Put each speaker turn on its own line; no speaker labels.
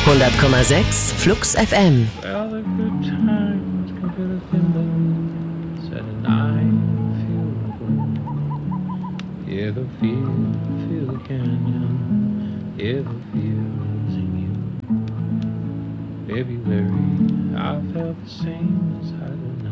100,6 Flux FM.
Well, the good times can feel the thimbles and I feel the wind. Hear the feel the canyon, hear the feels in you. February, I felt the same as I did